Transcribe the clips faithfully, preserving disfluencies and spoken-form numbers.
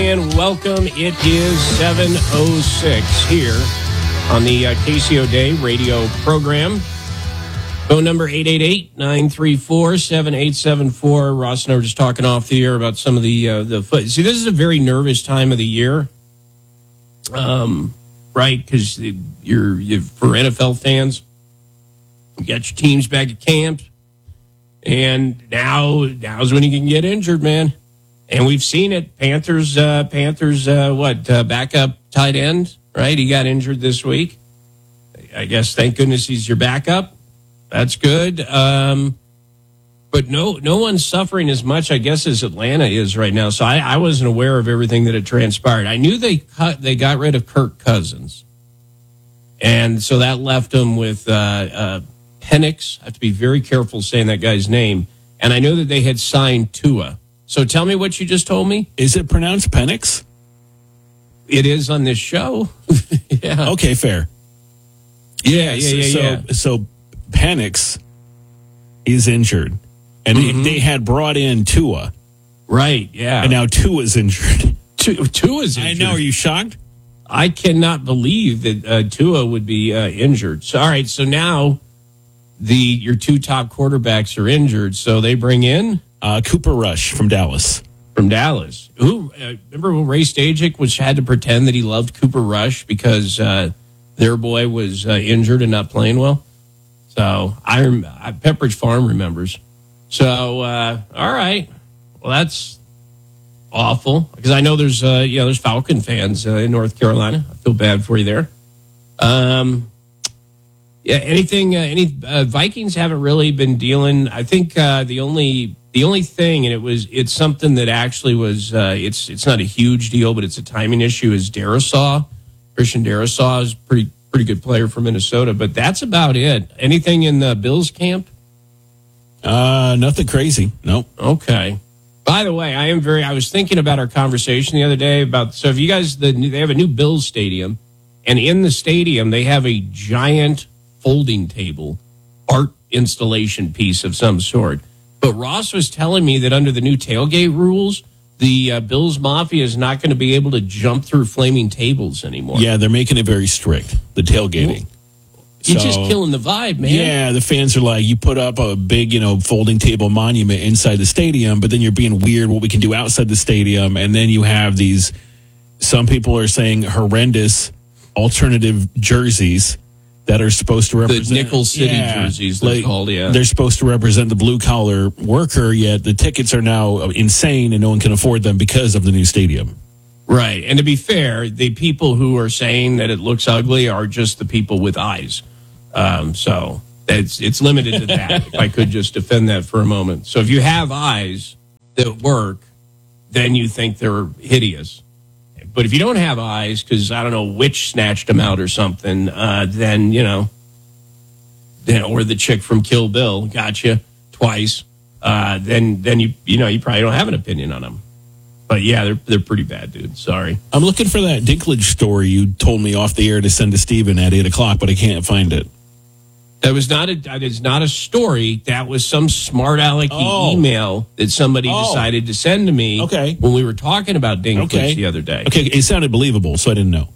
And welcome. It is seven oh six here on the uh, K C O Day radio program. Phone number eight eight eight, nine three four, seven eight seven four. Ross and I were just talking off the air about some of the uh, the foot. See, this is a very nervous time of the year, um, right? Because you're, you're for N F L fans, you got your teams back at camp, and now now's when you can get injured, man. And we've seen it. Panthers, uh, Panthers, uh, what, uh, backup tight end, right? He got injured this week. I guess, thank goodness he's your backup. That's good. Um, but no no one's suffering as much, I guess, as Atlanta is right now. So I, I wasn't aware of everything that had transpired. I knew they cut, they got rid of Kirk Cousins. And so that left them with uh, uh, Penix. I have to be very careful saying that guy's name. And I know that they had signed Tua. So tell me what you just told me. Is it pronounced Penix? It is on this show. Yeah. Okay, fair. Yeah, yeah, yeah, so, yeah. So, so Penix is injured, and mm-hmm. they had brought in Tua. Right, yeah. And now Tua's injured. Tua, Tua's injured. I know. Are you shocked? I cannot believe that uh, Tua would be uh, injured. So, all right, so now the your two top quarterbacks are injured, so they bring in... Uh, Cooper Rush from Dallas. From Dallas. Who uh, remember when Ray Stajic was had to pretend that he loved Cooper Rush because uh, their boy was uh, injured and not playing well? So I, rem- I Pepperidge Farm remembers. So uh, all right, well that's awful because I know there's uh, you know there's Falcon fans uh, in North Carolina. I feel bad for you there. Um, yeah, anything? Uh, any uh, Vikings haven't really been dealing. I think uh, the only. The only thing, and it was, it's something that actually was, uh, it's it's not a huge deal, but it's a timing issue, is Darisaw. Christian Darisaw is a pretty, pretty good player for Minnesota, but that's about it. Anything in the Bills camp? Uh, nothing crazy. Nope. Okay. By the way, I am very, I was thinking about our conversation the other day about, so if you guys, the, they have a new Bills stadium, and in the stadium, they have a giant folding table, art installation piece of some sort. But Ross was telling me that under the new tailgate rules, the uh, Bills Mafia is not going to be able to jump through flaming tables anymore. Yeah, they're making it very strict, the tailgating. You're so, just killing the vibe, man. Yeah, the fans are like, you put up a big, you know, folding table monument inside the stadium, but then you're being weird what we can do outside the stadium. And then you have these, some people are saying horrendous alternative jerseys that are supposed to represent the Nickel City yeah, jerseys, they're like, called. Yeah, they're supposed to represent the blue collar worker. Yet the tickets are now insane, and no one can afford them because of the new stadium. Right, and to be fair, the people who are saying that it looks ugly are just the people with eyes. Um, so it's it's limited to that. If I could just defend that for a moment. So if you have eyes that work, then you think they're hideous. But if you don't have eyes, because I don't know which snatched them out or something, uh, then, you know, then, or the chick from Kill Bill got you twice, uh, then then you you know, you probably don't have an opinion on them. But yeah, they're they're pretty bad, dude. Sorry. I'm looking for that Dinklage story you told me off the air to send to Steven at eight o'clock, but I can't find it. That was not a that is not a story. That was some smart alecky oh. email that somebody oh. decided to send to me okay. when we were talking about Dinklage okay. the other day. Okay, it sounded believable, so I didn't know.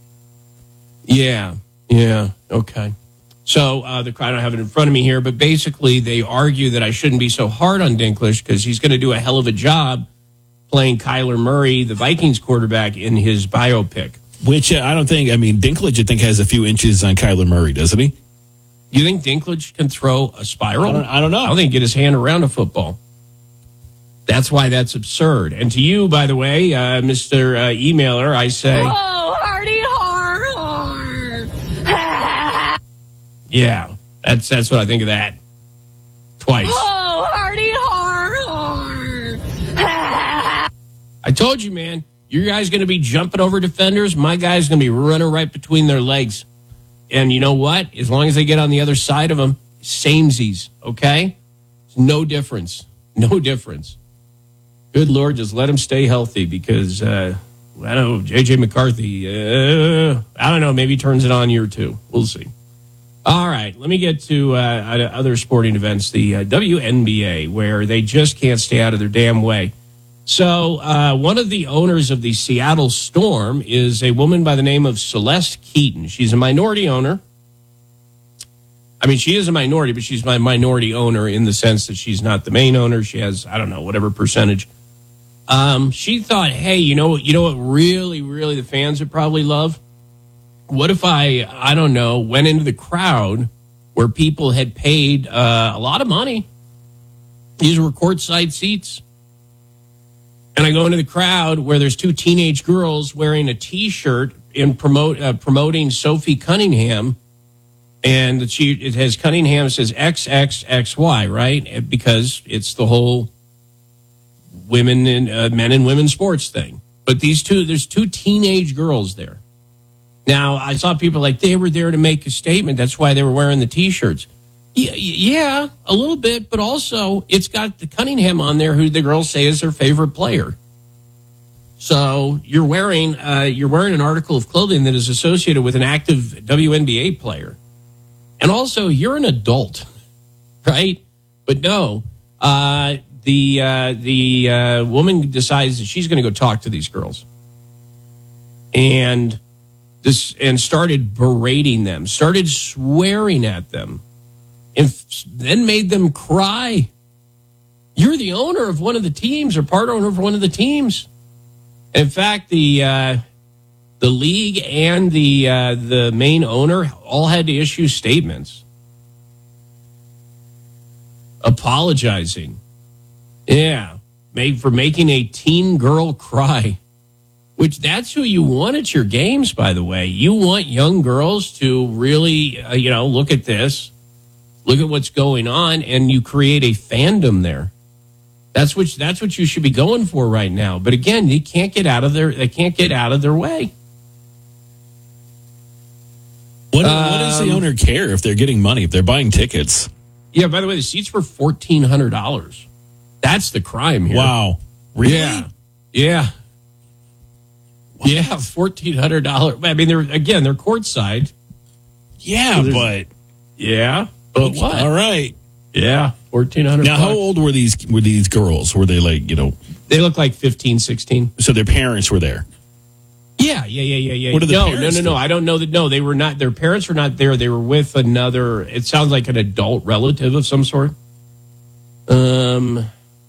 Yeah, yeah, okay. So uh, the I don't have it in front of me here, but basically they argue that I shouldn't be so hard on Dinklage because he's going to do a hell of a job playing Kyler Murray, the Vikings quarterback, in his biopic. Which uh, I don't think. I mean, Dinklage I think has a few inches on Kyler Murray, doesn't he? You think Dinklage can throw a spiral? I don't, I don't know. I don't think he can get his hand around a football. That's why that's absurd. And to you, by the way, uh, Mister Uh, Emailer, I say... Oh, Hardy Har! Yeah, that's that's what I think of that. Twice. Oh, Hardy Har! I told you, man. Your guy's going to be jumping over defenders. My guy's going to be running right between their legs. And you know what? As long as they get on the other side of them, samesies, okay? No difference. No difference. Good Lord, just let him stay healthy because, uh, I don't know, J J McCarthy, uh, I don't know, maybe turns it on year two. We'll see. All right, let me get to uh, other sporting events. The uh, W N B A, where they just can't stay out of their damn way. So uh, one of the owners of the Seattle Storm is a woman by the name of Celeste Keaton. She's a minority owner. I mean, she is a minority, but she's my minority owner in the sense that she's not the main owner. She has, I don't know, whatever percentage. Um, she thought, hey, you know, you know what really, really the fans would probably love? What if I, I don't know, went into the crowd where people had paid uh, a lot of money? These were courtside seats. And I go into the crowd where there's two teenage girls wearing a T-shirt in promote uh, promoting Sophie Cunningham, and she it has Cunningham says X X X Y, right? Because it's the whole women and uh, men and women sports thing. But these two, there's two teenage girls there. Now I saw people like they were there to make a statement. That's why they were wearing the T-shirts. Yeah, yeah, a little bit, but also it's got the Cunningham on there, who the girls say is their favorite player. So you're wearing uh, you're wearing an article of clothing that is associated with an active W N B A player, and also you're an adult, right? But no, uh, the uh, the uh, woman decides that she's going to go talk to these girls, and this and started berating them, started swearing at them. And then made them cry. You're the owner of one of the teams or part owner of one of the teams. In fact, the uh, the league and the uh, the main owner all had to issue statements apologizing. Yeah, made for making a teen girl cry. Which that's who you want at your games, by the way. You want young girls to really, uh, you know, look at this. Look at what's going on, and you create a fandom there. That's what that's what you should be going for right now. But again, they can't get out of their they can't get out of their way. What, um, what does the owner care if they're getting money, if they're buying tickets? Yeah. By the way, the seats were fourteen hundred dollars. That's the crime here. Wow. Really? Yeah. Yeah. What? Yeah. Fourteen hundred dollars. I mean, they're again they're courtside. Yeah, so but yeah. But what? All right. Yeah, fourteen hundred. Now, how old were these were these girls? Were they like, you know? They look like fifteen, sixteen. So their parents were there? Yeah, yeah, yeah, yeah, yeah. What are the no, parents no, no, no. do? I don't know that. No, they were not. Their parents were not there. They were with another. It sounds like an adult relative of some sort. Um,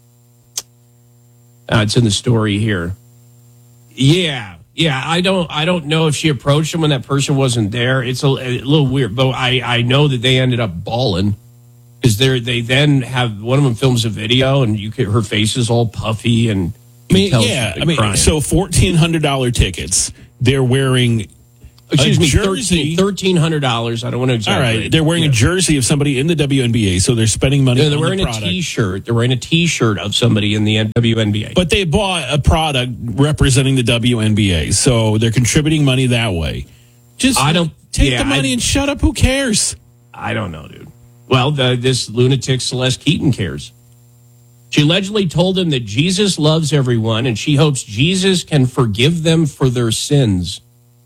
uh, it's in the story here. Yeah. Yeah, I don't. I don't know if she approached him when that person wasn't there. It's a, a little weird, but I, I know that they ended up bawling because they they then have one of them films a video and you can, her face is all puffy and I mean, yeah. I mean, crying. So fourteen hundred dollar tickets. They're wearing. Excuse a me, jersey. thirteen hundred dollars. I don't want to exaggerate. All right, they're wearing yeah. a jersey of somebody in the W N B A, so they're spending money. Yeah, they're on wearing the a product. T-shirt. They're wearing a T-shirt of somebody in the W N B A. But they bought a product representing the W N B A, so they're contributing money that way. Just I don't take yeah, the money I, and shut up. Who cares? I don't know, dude. Well, the, this lunatic Celeste Keaton cares. She allegedly told him that Jesus loves everyone, and she hopes Jesus can forgive them for their sins.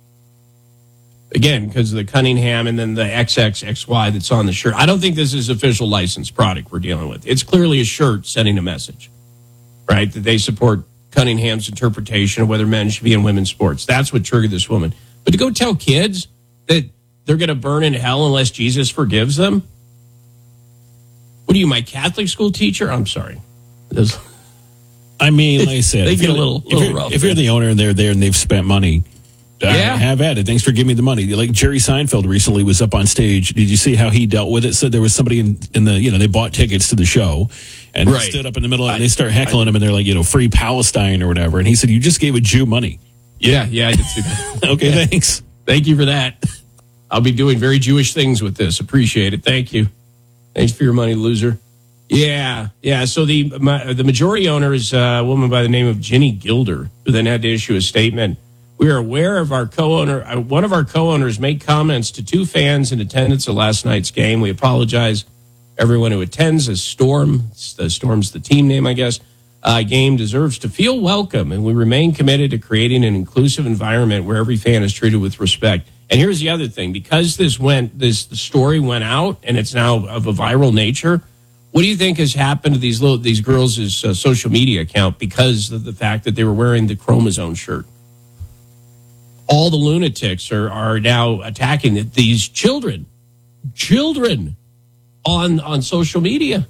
Again, because of the Cunningham and then the X X X Y that's on the shirt. I don't think this is official licensed product we're dealing with. It's clearly a shirt sending a message, right? That they support Cunningham's interpretation of whether men should be in women's sports. That's what triggered this woman. But to go tell kids that they're going to burn in hell unless Jesus forgives them? What are you, my Catholic school teacher? I'm sorry. This, I mean, like I said, they if get a you're- little, if little you're, rough. if you're the owner and they're there and they've spent money, uh, Yeah. have at it. Thanks for giving me the money. Like Jerry Seinfeld recently was up on stage. Did you see how he dealt with it? So there was somebody in, in the, you know, they bought tickets to the show and Right. stood up in the middle and I- they start heckling him and they're like, you know, free Palestine or whatever. And he said, you just gave a Jew money. yeah, yeah, I did see that. Okay, Yeah. thanks. Thank you for that. I'll be doing very Jewish things with this. Appreciate it. Thank you. Thanks for your money, loser. Yeah, yeah. So the my, the majority owner is a woman by the name of Jenny Gilder, who then had to issue a statement. We are aware of our co-owner. Uh, one of our co-owners made comments to two fans in attendance at last night's game. We apologize, everyone who attends a Storm. The Storm's the team name, I guess. Uh, game deserves to feel welcome, and we remain committed to creating an inclusive environment where every fan is treated with respect. And here's the other thing: because this went, this the story went out, and it's now of a viral nature. What do you think has happened to these little these girls' uh, social media account because of the fact that they were wearing the chromosome shirt? All the lunatics are, are now attacking the, these children, children on on social media,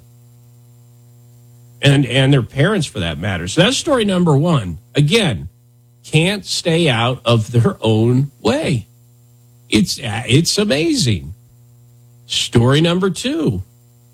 and and their parents for that matter. So that's story number one. Again, can't stay out of their own way. It's it's amazing. Story number two.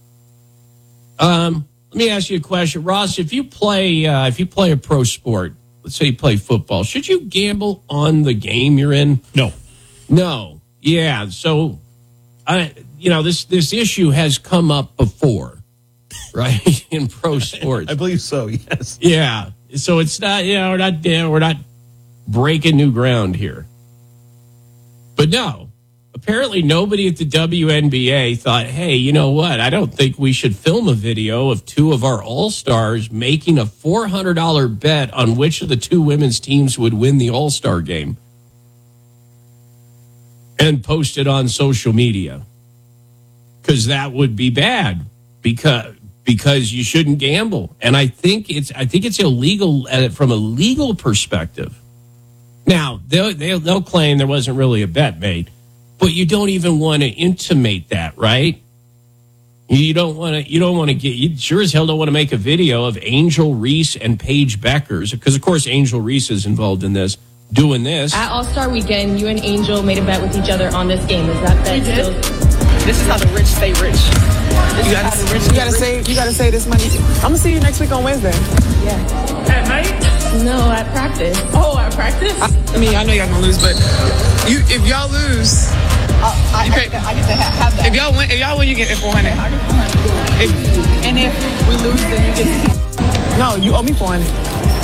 Um, let me ask you a question, Ross. If you play uh, if you play a pro sport. Let's say you play football. Should you gamble on the game you're in? No. No. Yeah. So, I, you know, this, this issue has come up before, right? In pro sports. I believe so, yes. Yeah. So it's not, you know, we're not, you know, we're not breaking new ground here. But no, apparently nobody at the W N B A thought, hey, you know what? I don't think we should film a video of two of our all-stars making a four hundred dollars bet on which of the two women's teams would win the all-star game and post it on social media. Because that would be bad because because you shouldn't gamble. And I think it's I think it's illegal uh, from a legal perspective. Now, they'll, they'll, they'll claim there wasn't really a bet made. But you don't even want to intimate that, right? You don't want to. You don't want to get. You sure as hell don't want to make a video of Angel Reese and Paige Beckers, because of course Angel Reese is involved in this, doing this. At All-Star Weekend, you and Angel made a bet with each other on this game. Is that bet still? This is how the rich stay rich. This you gotta, the rich you gotta save. You gotta save this money. I'm gonna see you next week on Wednesday. Yeah. At night? No, at practice. Oh, at practice? I, I mean, I know y'all gonna lose, but you, if y'all lose. Uh, I, I, get to, I get to have that. If y'all win, if y'all win, you get four hundred. If, and if we lose, then you get. No, you owe me four hundred.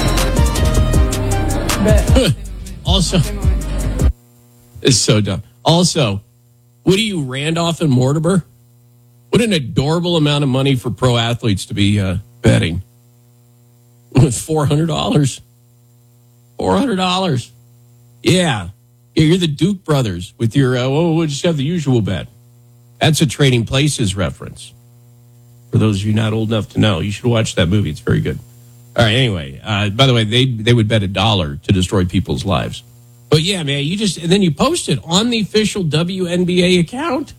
But also, it's so dumb. Also, what are you, Randolph and Mortimer? What an adorable amount of money for pro athletes to be uh, betting. Four hundred dollars. Four hundred dollars. Yeah. Yeah, you're the Duke brothers with your, uh, oh, we'll just have the usual bet. That's a Trading Places reference. For those of you not old enough to know, you should watch that movie. It's very good. All right, anyway, uh, by the way, they they would bet a dollar to destroy people's lives. But yeah, man, you just, and then you post it on the official W N B A account.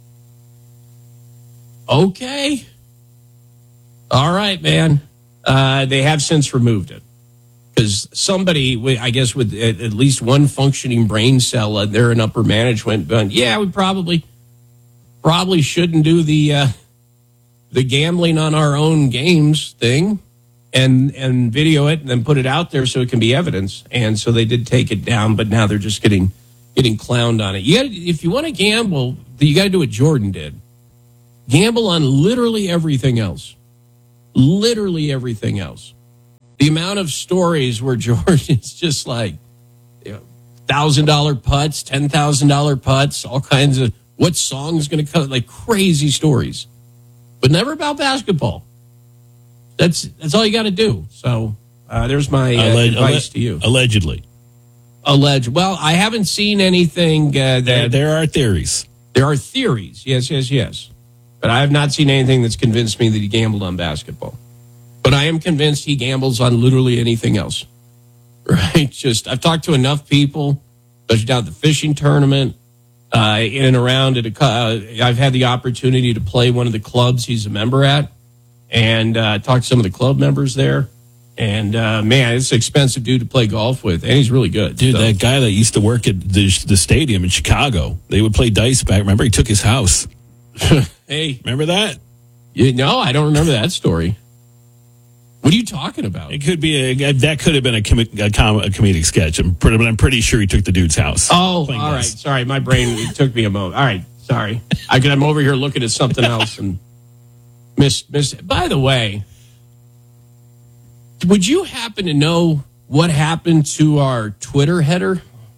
Okay. All right, man. Uh, they have since removed it. Because somebody, I guess, with at least one functioning brain cell, uh, they're in upper management. But yeah, we probably probably shouldn't do the uh, the gambling on our own games thing, and and video it and then put it out there so it can be evidence. And so they did take it down, but now they're just getting getting clowned on it. You got if you want to gamble, you got to do what Jordan did. Gamble on literally everything else, literally everything else. The amount of stories where Jordan is just like, you know, one thousand dollars putts, ten thousand dollars putts, all kinds of, what song's going to come, like crazy stories. But never about basketball. That's that's all you got to do. So uh, there's my uh, Alleg- advice to you. Allegedly. Alleged. Well, I haven't seen anything uh, that... There, there are theories. There are theories, yes, yes, yes. But I have not seen anything that's convinced me that he gambled on basketball. But I am convinced he gambles on literally anything else, right? Just, I've talked to enough people, especially down at the fishing tournament, uh, in and around it. Uh, I've had the opportunity to play one of the clubs he's a member at, and uh, talk to some of the club members there. And, uh, man, it's an expensive dude to play golf with, and he's really good. Dude, so. That guy that used to work at the, the stadium in Chicago, they would play dice back. Remember, he took his house. Hey. Remember that? You, no, I don't remember that story. What are you talking about? It could be a that could have been a, com- a, com- a comedic sketch. I'm pretty, but I'm pretty sure he took the dude's house. Oh, all right. Sorry, my brain it took me a moment. All right, sorry. I, I'm over here looking at something else and miss miss. By the way, would you happen to know what happened to our Twitter header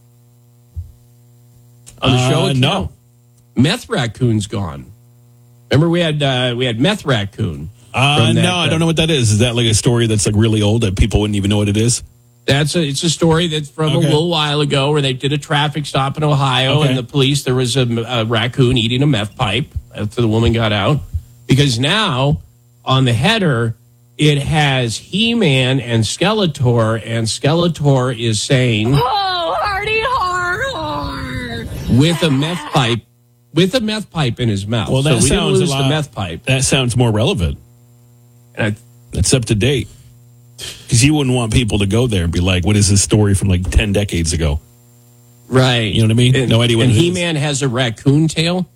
on the uh, show? No, Meth Raccoon's gone. Remember we had uh, we had Meth Raccoon. Uh, that, no, I don't know what that is. Is that like a story that's like really old that people wouldn't even know what it is? That's a, it's a story that's from okay. a little while ago where they did a traffic stop in Ohio okay. and the police, there was a, a raccoon eating a meth pipe after the woman got out. Because now on the header, it has He-Man and Skeletor, and Skeletor is saying, Oh, Hardy har har. with a meth pipe, with a meth pipe in his mouth. Well, that so we sounds didn't lose a lot, the meth pipe. That sounds more relevant. And I, That's up to date. Because you wouldn't want people to go there and be like, what is this story from like ten decades ago? right. You know what I mean? And, No idea what and it is. He-Man has a raccoon tail.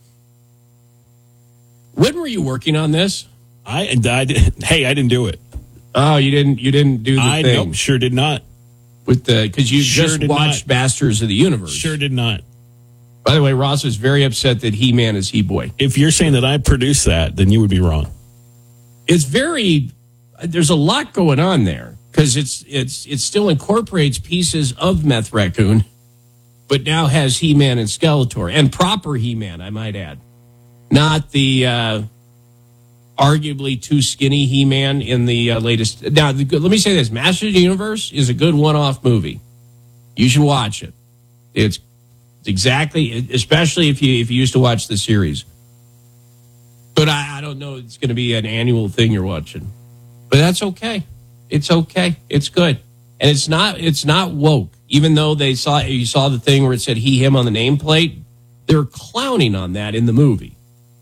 When were you working on this? I, and I did, hey, I didn't do it. Oh, you didn't. You didn't do the I thing nope, sure did not. with the because you Sure just did watched not. Masters of the Universe. Sure did not. By the way, Ross is very upset that He-Man is He-Boy. If you're saying that I produced that, then you would be wrong. It's very. There's a lot going on there because it's it's it still incorporates pieces of Meth Raccoon, but now has He-Man and Skeletor and proper He-Man, I might add, not the uh, arguably too skinny He-Man in the uh, latest. Now, the, let me say this: Masters of the Universe is a good one-off movie. You should watch it. It's exactly, especially if you if you used to watch the series. But I, I don't know. It's going to be an annual thing you're watching. But that's okay. It's okay. It's good. And it's not it's not woke. Even though they saw you saw the thing where it said he, him on the nameplate, they're clowning on that in the movie.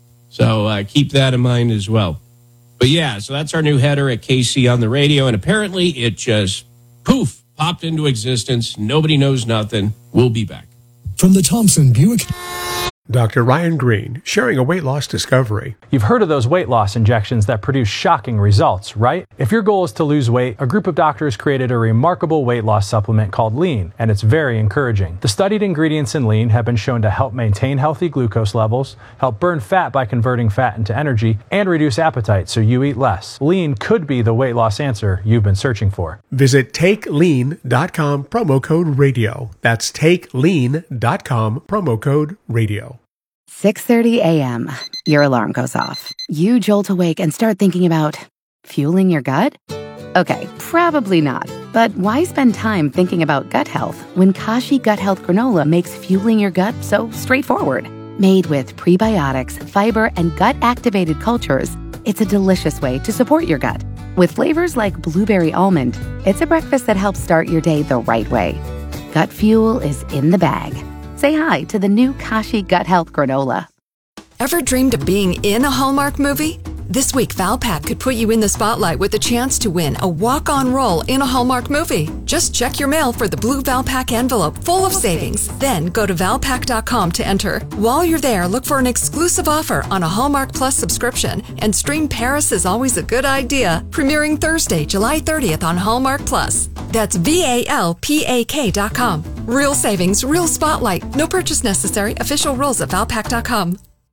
So uh, keep that in mind as well. But yeah, so that's our new header at K C on the radio. And apparently it just poof, popped into existence. Nobody knows nothing. We'll be back. From the Thompson Buick. Doctor Ryan Green, sharing a weight loss discovery. You've heard of those weight loss injections that produce shocking results, right? If your goal is to lose weight, a group of doctors created a remarkable weight loss supplement called Lean, and it's very encouraging. The studied ingredients in Lean have been shown to help maintain healthy glucose levels, help burn fat by converting fat into energy, and reduce appetite so you eat less. Lean could be the weight loss answer you've been searching for. Visit take lean dot com, promo code radio. That's take lean dot com, promo code radio. six thirty a.m. Your alarm goes off. You jolt awake and start thinking about fueling your gut? Okay, probably not. But why spend time thinking about gut health when Kashi Gut Health Granola makes fueling your gut so straightforward? Made with prebiotics, fiber, and gut-activated cultures, it's a delicious way to support your gut. With flavors like blueberry almond, it's a breakfast that helps start your day the right way. Gut fuel is in the bag. Say hi to the new Kashi Gut Health Granola. Ever dreamed of being in a Hallmark movie? This week, Valpak could put you in the spotlight with the chance to win a walk-on role in a Hallmark movie. Just check your mail for the blue Valpak envelope full of savings. Then go to valpak dot com to enter. While you're there, look for an exclusive offer on a Hallmark Plus subscription and stream Paris is Always a Good Idea, premiering Thursday, July thirtieth on Hallmark Plus. That's V A L P A K dot com. Real savings, real spotlight. No purchase necessary. Official rules at valpak dot com.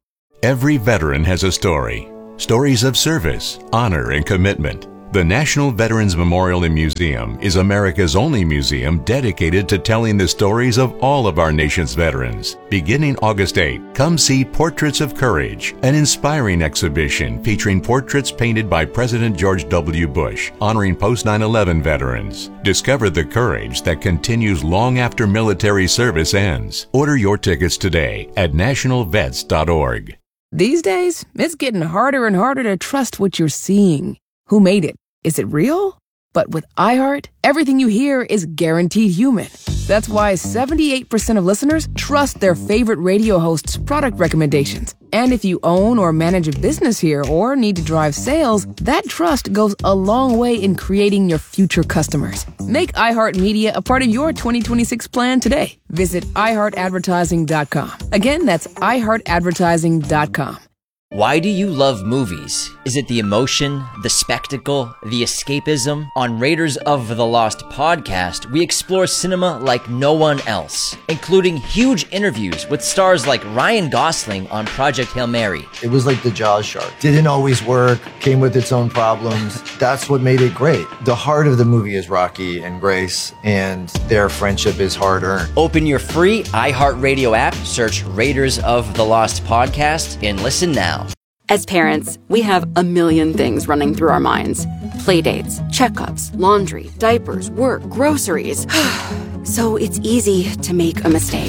Every veteran has a story. Stories of service, honor, and commitment. The National Veterans Memorial and Museum is America's only museum dedicated to telling the stories of all of our nation's veterans. Beginning August eighth, come see Portraits of Courage, an inspiring exhibition featuring portraits painted by President George W. Bush, honoring post nine eleven veterans. Discover the courage that continues long after military service ends. Order your tickets today at national vets dot org. These days, it's getting harder and harder to trust what you're seeing. Who made it? Is it real? But with iHeart, everything you hear is guaranteed human. That's why seventy-eight percent of listeners trust their favorite radio host's product recommendations. And if you own or manage a business here or need to drive sales, that trust goes a long way in creating your future customers. Make iHeartMedia a part of your twenty twenty-six plan today. Visit i heart advertising dot com. Again, that's i heart advertising dot com. Why do you love movies? Is it the emotion, the spectacle, the escapism? On Raiders of the Lost podcast, we explore cinema like no one else, including huge interviews with stars like Ryan Gosling on Project Hail Mary. It was like the Jaws shark. Didn't always work, came with its own problems. That's what made it great. The heart of the movie is Rocky and Grace, and their friendship is hard-earned. Open your free iHeartRadio app, search Raiders of the Lost podcast, and listen now. As parents, we have a million things running through our minds. Playdates, checkups, laundry, diapers, work, groceries. So it's easy to make a mistake.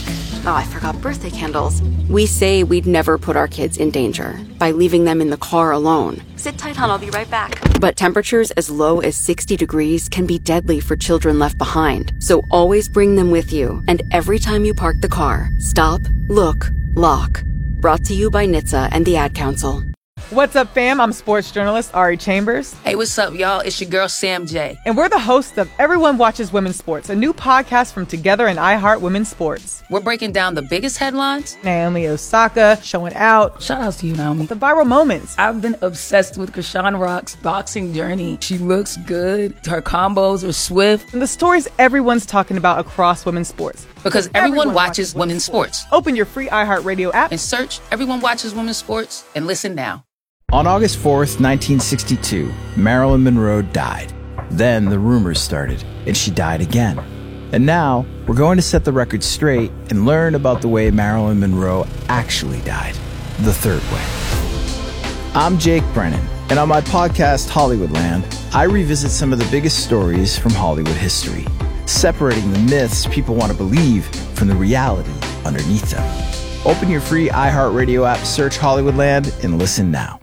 Oh, I forgot birthday candles. We say we'd never put our kids in danger by leaving them in the car alone. Sit tight, hon. I'll be right back. But temperatures as low as sixty degrees can be deadly for children left behind. So always bring them with you. And every time you park the car, stop, look, lock. Brought to you by N H T S A and the Ad Council. What's up, fam? I'm sports journalist Ari Chambers. Hey, what's up, y'all? It's your girl, Sam J. And we're the hosts of Everyone Watches Women's Sports, a new podcast from Together and iHeart Women's Sports. We're breaking down the biggest headlines. Naomi Osaka showing out. Shout out to you, Naomi. The viral moments. I've been obsessed with Krishan Rock's boxing journey. She looks good. Her combos are swift. And the stories everyone's talking about across women's sports. Because everyone, everyone watches, watches women's sports. sports. Open your free iHeartRadio app and search Everyone Watches Women's Sports and listen now. On August fourth, nineteen sixty-two, Marilyn Monroe died. Then the rumors started, and she died again. And now, we're going to set the record straight and learn about the way Marilyn Monroe actually died, the third way. I'm Jake Brennan, and on my podcast, Hollywoodland, I revisit some of the biggest stories from Hollywood history, separating the myths people want to believe from the reality underneath them. Open your free iHeartRadio app, search Hollywoodland, and listen now.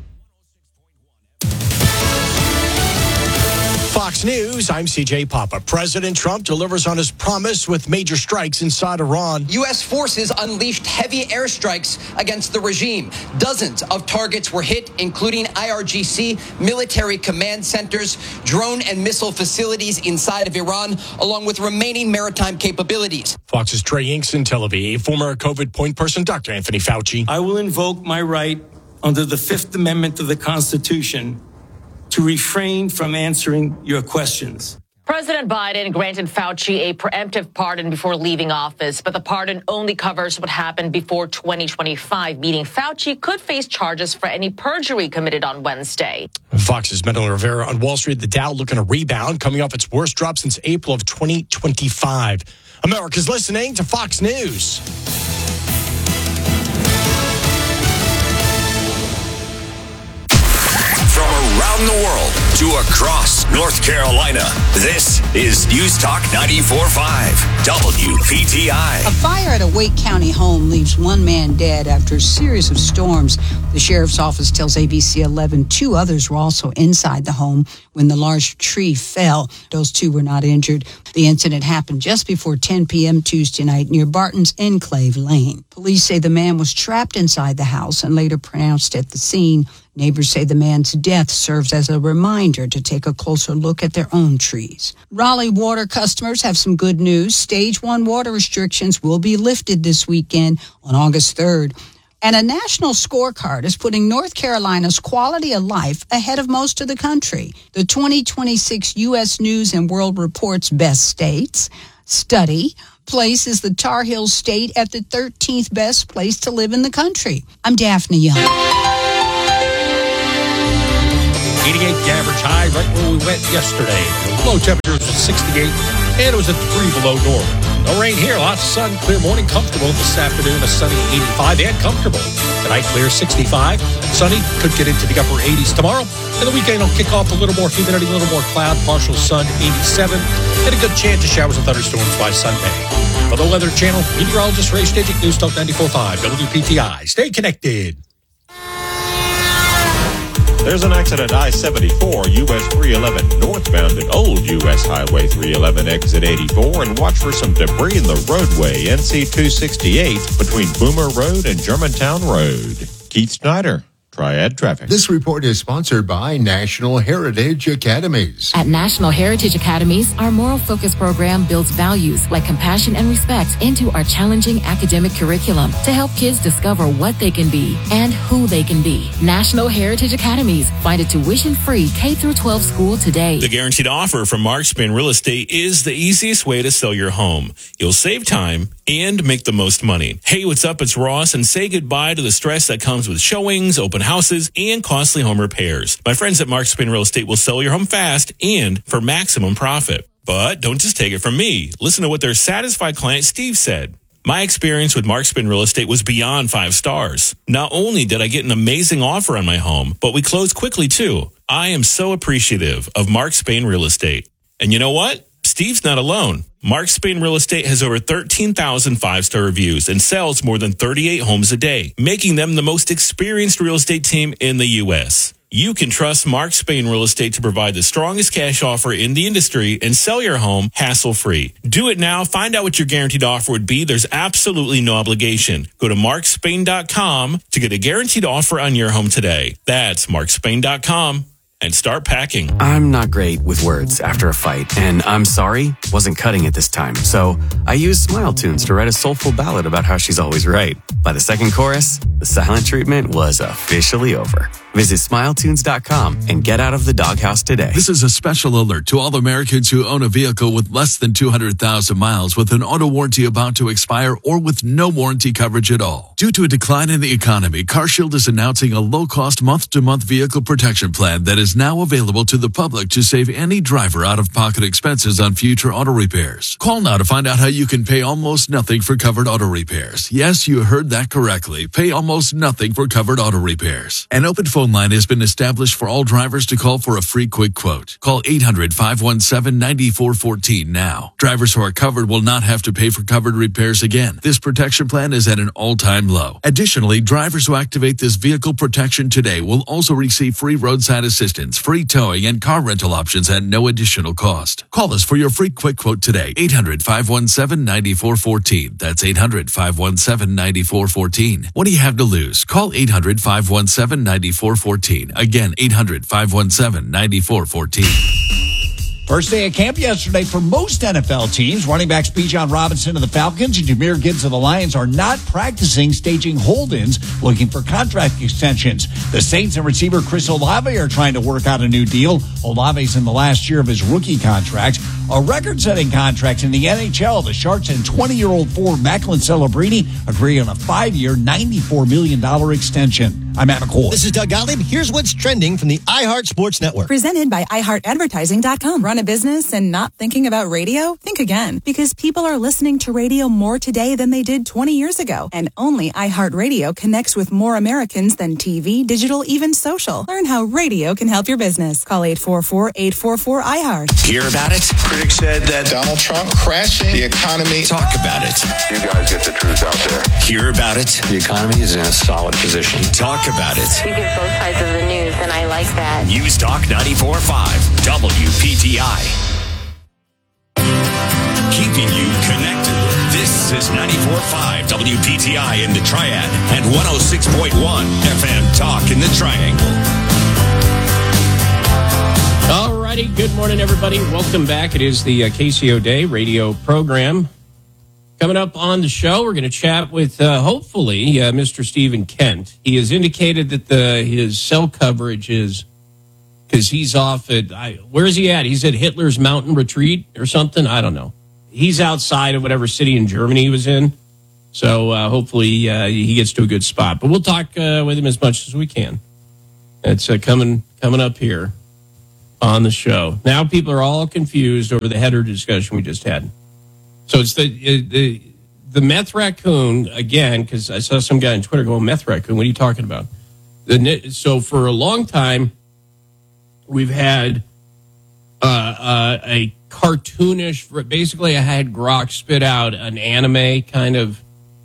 Fox News, I'm C J Papa. President Trump delivers on his promise with major strikes inside Iran. U S forces unleashed heavy airstrikes against the regime. Dozens of targets were hit, including I R G C, military command centers, drone and missile facilities inside of Iran, along with remaining maritime capabilities. Fox's Trey Inks in Tel Aviv. Former COVID point person Doctor Anthony Fauci. I will invoke my right under the Fifth Amendment of the Constitution to refrain from answering your questions. President Biden granted Fauci a preemptive pardon before leaving office, but the pardon only covers what happened before twenty twenty-five, meaning Fauci could face charges for any perjury committed on Wednesday. Fox's Metal Rivera on Wall Street. The Dow looking to rebound, coming off its worst drop since April of twenty twenty-five. America's listening to Fox News. Around the world to across North Carolina, this is News Talk ninety-four point five W P T I. A fire at a Wake County home leaves one man dead after a series of storms. The sheriff's office tells A B C eleven two others were also inside the home when the large tree fell. Those two were not injured. The incident happened just before ten p.m. Tuesday night near Barton's Enclave Lane. Police say the man was trapped inside the house and later pronounced at the scene. Neighbors say the man's death serves as a reminder to take a closer look at their own trees. Raleigh water customers have some good news. Stage one water restrictions will be lifted this weekend on August third. And a national scorecard is putting North Carolina's quality of life ahead of most of the country. The twenty twenty-six U S News and World Report's Best States study places the Tar Heel State at the thirteenth best place to live in the country. I'm Daphne Young. eighty-eight the average high, right where we went yesterday. The low temperature was sixty-eight, and it was at three below normal. No rain here, lots of sun, clear morning, comfortable. This afternoon, a sunny eighty-five and comfortable. Tonight, clear sixty-five, sunny, could get into the upper eighties tomorrow. And the weekend will kick off a little more humidity, a little more cloud, partial sun, eighty-seven, and a good chance of showers and thunderstorms by Sunday. For the Weather Channel, meteorologist Ray Stidgick, News Talk ninety-four point five W P T I. Stay connected. There's an accident I seventy-four, U S three eleven, northbound at Old U S Highway three eleven, exit eighty-four, and watch for some debris in the roadway, N C two sixty-eight, between Boomer Road and Germantown Road. Keith Snyder, Triad Traffic. This report is sponsored by National Heritage Academies. At National Heritage Academies, our moral focus program builds values like compassion and respect into our challenging academic curriculum to help kids discover what they can be and who they can be. National Heritage Academies. Find a tuition-free K through twelve school today. The guaranteed offer from Mark Spin Real Estate is the easiest way to sell your home. You'll save time and make the most money. Hey, what's up? It's Ross, and say goodbye to the stress that comes with showings, open houses, and costly home repairs. My friends at Mark Spin Real Estate will sell your home fast and for maximum profit. But don't just take it from me. Listen to what their satisfied client Steve said. My experience with Mark Spin Real Estate was beyond five stars. Not only did I get an amazing offer on my home, but we closed quickly too. I am so appreciative of Mark Spain Real Estate. And you know what? Steve's not alone. Mark Spain Real Estate has over thirteen thousand five-star reviews and sells more than thirty-eight homes a day, making them the most experienced real estate team in the U S You can trust Mark Spain Real Estate to provide the strongest cash offer in the industry and sell your home hassle-free. Do it now. Find out what your guaranteed offer would be. There's absolutely no obligation. Go to mark spain dot com to get a guaranteed offer on your home today. That's mark spain dot com. And start packing. I'm not great with words after a fight, and I'm sorry wasn't cutting it this time. So I used Smile Tunes to write a soulful ballad about how she's always right. By the second chorus, the silent treatment was officially over. Visit smile tunes dot com and get out of the doghouse today. This is a special alert to all Americans who own a vehicle with less than two hundred thousand miles with an auto warranty about to expire or with no warranty coverage at all. Due to a decline in the economy, CarShield is announcing a low-cost month-to-month vehicle protection plan that is now available to the public to save any driver out-of-pocket expenses on future auto repairs. Call now to find out how you can pay almost nothing for covered auto repairs. Yes, you heard that correctly. Pay almost nothing for covered auto repairs. An open phone line has been established for all drivers to call for a free quick quote. Call eight hundred, five one seven, nine four one four now. Drivers who are covered will not have to pay for covered repairs again. This protection plan is at an all-time low. Additionally, drivers who activate this vehicle protection today will also receive free roadside assistance, free towing, and car rental options at no additional cost. Call us for your free quick quote today. eight hundred, five one seven, nine four one four. That's eight hundred, five one seven, nine four one four. What do you have to lose? Call eight hundred, five one seven, nine four one four. Again, eight hundred, five one seven, nine four one four. First day of camp yesterday for most N F L teams. Running backs Bijan Robinson of the Falcons and Jahmyr Gibbs of the Lions are not practicing, staging hold-ins, looking for contract extensions. The Saints and receiver Chris Olave are trying to work out a new deal. Olave's in the last year of his rookie contract. A record-setting contract in the N H L. The Sharks and twenty-year-old forward Macklin Celebrini agree on a five-year, ninety-four million dollars extension. I'm Matt McCoy. This is Doug Gottlieb. Here's what's trending from the iHeart Sports Network. Presented by i heart advertising dot com. Run a business and not thinking about radio? Think again. Because people are listening to radio more today than they did twenty years ago. And only iHeartRadio connects with more Americans than T V, digital, even social. Learn how radio can help your business. Call eight four four, eight four four, I heart. Hear about it? Critics said that Donald Trump crashing the economy. Talk about it. You guys get the truth out there. Hear about it? The economy is in a solid position. Talk about it. You give both sides of the news, and I like that. News Talk ninety-four point five W P T I. Keeping you connected. This is ninety-four point five W P T I in the Triad and one oh six point one F M Talk in the Triangle. All righty. Good morning, everybody. Welcome back. It is the uh, K C O Day radio program. Coming up on the show, we're going to chat with, uh, hopefully, uh, Mister Stephen Kent. He has indicated that the his cell coverage is, because he's off at, I, where is he at? He's at Hitler's Mountain Retreat or something? I don't know. He's outside of whatever city in Germany he was in. So uh, hopefully uh, he gets to a good spot. But we'll talk uh, with him as much as we can. It's uh, coming coming up here on the show. Now people are all confused over the header discussion we just had. So it's the the, the meth raccoon, again, because I saw some guy on Twitter going, meth raccoon, what are you talking about? The, so for a long time, we've had uh, uh, a cartoonish, basically I had Grok spit out an anime kind of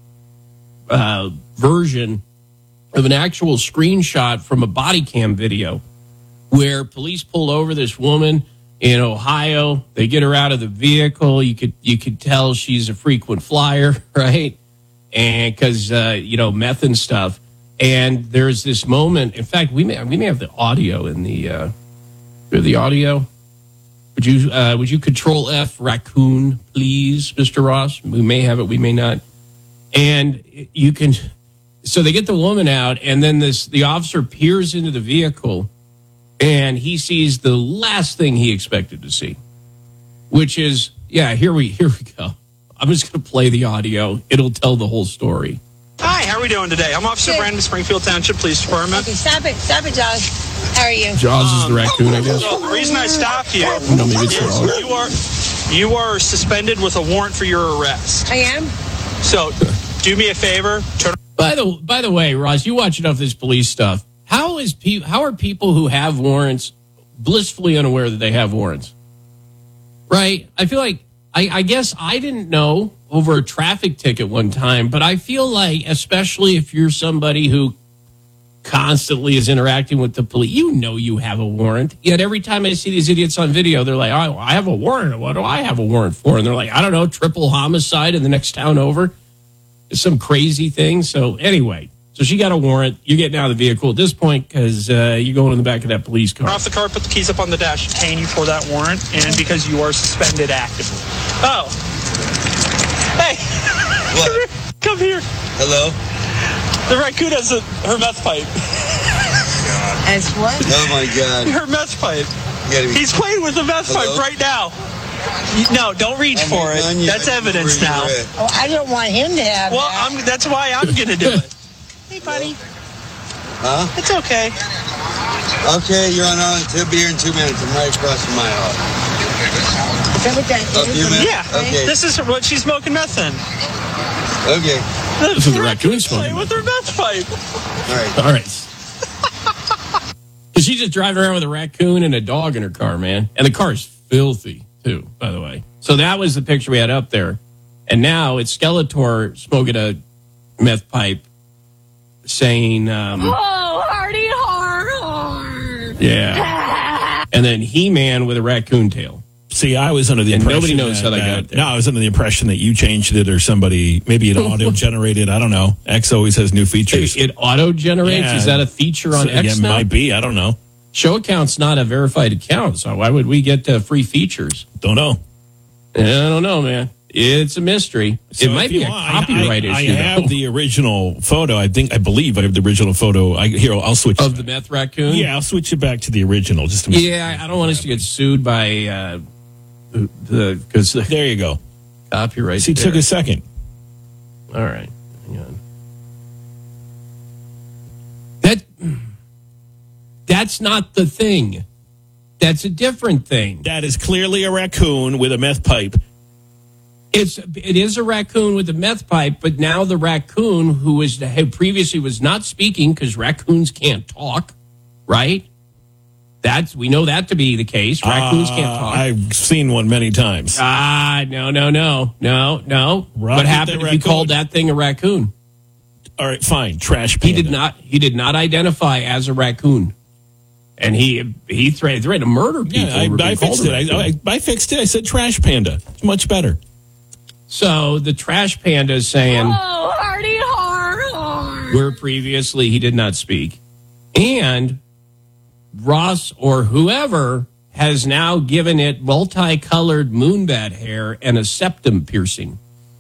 uh, version of an actual screenshot from a body cam video where police pulled over this woman in Ohio. They get her out of the vehicle. You could you could tell she's a frequent flyer, right? And because uh, you know, meth and stuff. And there's this moment. In fact, we may we may have the audio in the uh, the audio. Would you uh, would you control F raccoon, please, Mister Ross? We may have it. We may not. And you can. So they get the woman out, and then this the officer peers into the vehicle. And he sees the last thing he expected to see, which is, yeah, here we here we go. I'm just going to play the audio. It'll tell the whole story. Hi, how are we doing today? I'm Officer Good. Brandon, Springfield Township Police Department. Okay, stop it. Stop it, Jaws. How are you? Jaws is the raccoon, I guess. So the reason I stopped you No, maybe it's wrong. is you are, you are suspended with a warrant for your arrest. I am? So do me a favor. Turn By the by the way, Ross, you watch enough of this police stuff. How is pe- how are people who have warrants blissfully unaware that they have warrants? Right? I feel like I, I guess I didn't know over a traffic ticket one time, but I feel like, especially if you're somebody who constantly is interacting with the police, you know you have a warrant. Yet every time I see these idiots on video, they're like, oh, I have a warrant. What do I have a warrant for? And they're like, I don't know, triple homicide in the next town over. It's some crazy thing. So anyway, so she got a warrant. You're getting out of the vehicle at this point because uh, you're going in the back of that police car. Off the car, put the keys up on the dash. Detain you for that warrant and because you are suspended actively. Oh. Hey. What? Come here. Hello? The raccoon has a, her meth pipe. As what? Oh, my God. Her meth pipe. Be- He's playing with the meth Hello? pipe right now. You, no, don't reach I'm for it. onion. That's evidence now. Oh, I don't want him to have well, that. I'm, that's why I'm going to do it. Hey, buddy. Huh? It's okay. Okay, you're on on. He'll be here in two minutes. I'm right across from my house. Is that what that A few is? minutes? Yeah. Okay. This is what she's smoking meth in. Okay. This is the raccoon smoking with her meth pipe. All right. All right. She's just driving around with a raccoon and a dog in her car, man. And the car is filthy, too, by the way. So that was the picture we had up there. And now it's Skeletor smoking a meth pipe saying, um, Oh, hardy har har. yeah. And then He-Man with a raccoon tail. See, I was under the And impression nobody knows that, how they that- got there. No, I was under the impression that you changed it or somebody, maybe it auto generated. I don't know. X always has new features. It, it auto generates? Yeah. Is that a feature on So, X yeah, now? might be. I don't know. Show account's not a verified account, so why would we get uh, free features? Don't know. I don't know, man. It's a mystery. So it might if be you a want, I- copyright I, issue. I have though. the original photo. I think, I believe I have the original photo. I, here, I'll switch. Of the meth raccoon? Yeah, I'll switch it back to the original. Just to make Yeah, I don't want us to get sued by uh, the because there you go. Copyright. See, it took a second. All right, hang on. That that's not the thing. That's a different thing. That is clearly a raccoon with a meth pipe. It's it is a raccoon with a meth pipe, but now the raccoon who was who previously was not speaking because raccoons can't talk, right? That's we know that to be the case. Raccoons Uh, can't talk. I've seen one many times. Ah, no, no, no, no, no. Rocket what happened the if you raccoon. called that thing a raccoon? All right, fine. Trash He panda. did not. He did not identify as a raccoon, and he he threatened, threatened to murder people. Yeah, I, over being I called fixed a it. I, raccoon. I, I fixed it. I said trash panda. It's much better. So the trash panda is saying, Oh, hardy har har. where previously he did not speak, and Ross or whoever has now given it multicolored moonbat hair and a septum piercing.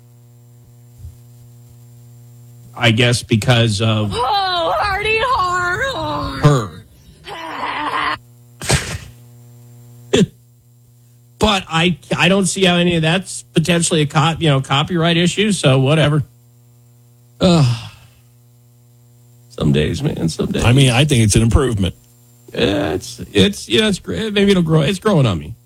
I guess because of Oh, hardy har har. her. But I I don't see how any of that's potentially a co- you know copyright issue. So whatever. Ugh. Some days, man. Some days. I mean, I think it's an improvement. Yeah, it's it's yeah, it's great. Maybe it'll grow. It's growing on me.